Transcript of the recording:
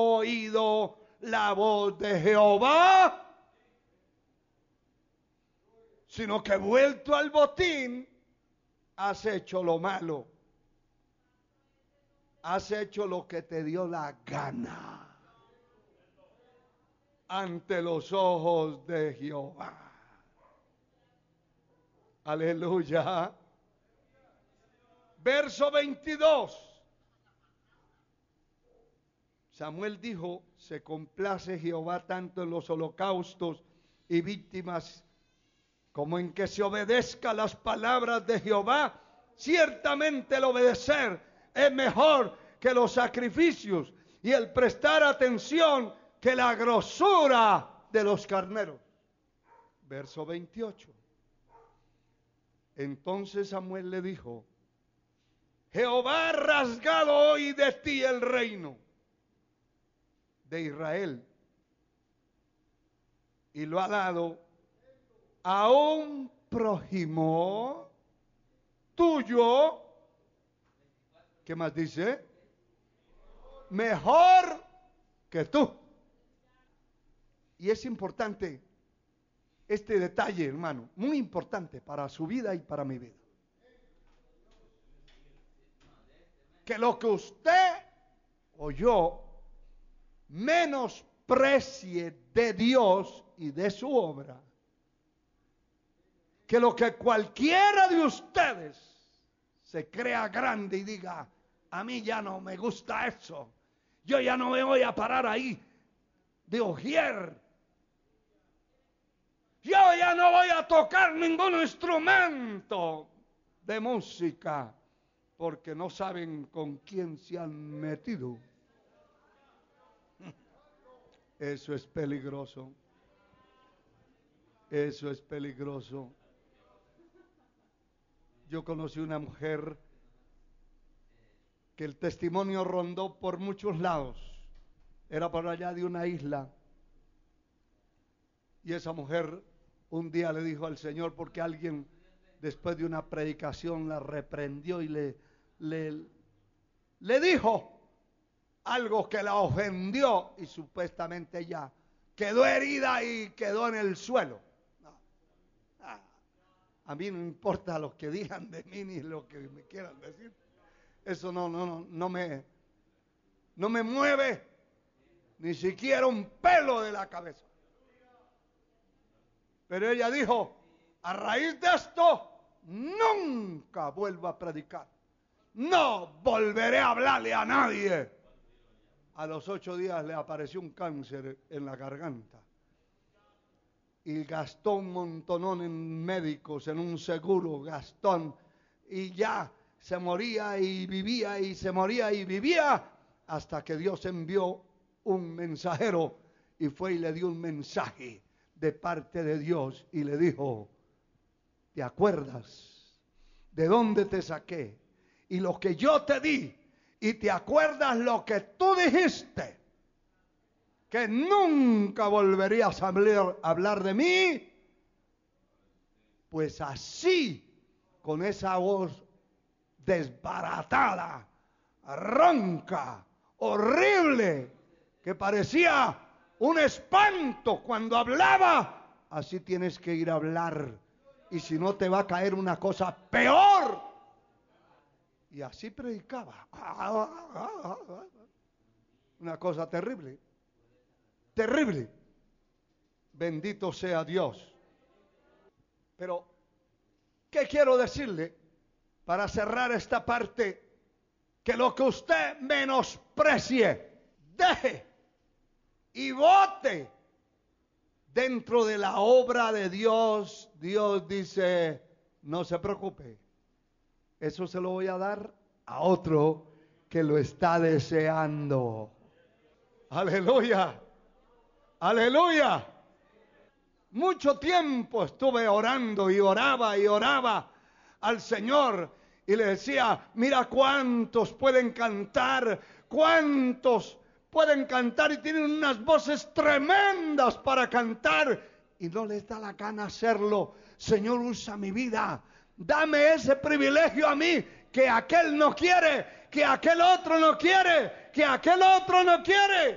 oído la voz de Jehová, sino que vuelto al botín, has hecho lo malo. Has hecho lo que te dio la gana ante los ojos de Jehová. Aleluya. Verso 22. Samuel dijo: se complace Jehová tanto en los holocaustos y víctimas como en que se obedezca las palabras de Jehová. Ciertamente el obedecer es mejor que los sacrificios, y el prestar atención que la grosura de los carneros. Verso 28. Entonces Samuel le dijo: Jehová ha rasgado hoy de ti el reino de Israel y lo ha dado a un prójimo tuyo. ¿Qué más dice? Mejor que tú. Y es importante este detalle, hermano, muy importante para su vida y para mi vida. Que lo que usted o yo menosprecie de Dios y de su obra, que lo que cualquiera de ustedes se crea grande y diga: a mí ya no me gusta eso, yo ya no me voy a parar ahí de ojier, yo ya no voy a tocar ningún instrumento de música, porque no saben con quién se han metido. Eso es peligroso. Eso es peligroso. Yo conocí una mujer que el testimonio rondó por muchos lados. Era por allá de una isla. Y esa mujer un día le dijo al Señor, porque alguien después de una predicación la reprendió y le dijo algo que la ofendió, y supuestamente ella quedó herida y quedó en el suelo. A mí no importa lo que digan de mí ni lo que me quieran decir. Eso no me mueve ni siquiera un pelo de la cabeza. Pero ella dijo: a raíz de esto nunca vuelvo a predicar. No volveré a hablarle a nadie. A los 8 días le apareció un cáncer en la garganta. Y gastó un montonón en médicos, en un seguro, gastó. Y ya se moría y vivía y se moría y vivía, hasta que Dios envió un mensajero y fue y le dio un mensaje de parte de Dios y le dijo: ¿te acuerdas de dónde te saqué y lo que yo te di? ¿Y te acuerdas lo que tú dijiste? Que nunca volverías a hablar de mí. Pues así, con esa voz desbaratada, ronca, horrible, que parecía un espanto cuando hablaba, así tienes que ir a hablar. Y si no, te va a caer una cosa peor. Y así predicaba. Una cosa terrible. Terrible. Bendito sea Dios. Pero, ¿qué quiero decirle para cerrar esta parte? Que lo que usted menosprecie, deje y bote dentro de la obra de Dios. Dios dice: no se preocupe, eso se lo voy a dar a otro que lo está deseando. Aleluya, aleluya. Mucho tiempo estuve orando y oraba al Señor y le decía: mira cuántos pueden cantar, cuántos pueden cantar y tienen unas voces tremendas para cantar y no les da la gana hacerlo. Señor, usa mi vida, dame ese privilegio a mí, que aquel no quiere, que aquel otro no quiere, que aquel otro no quiere.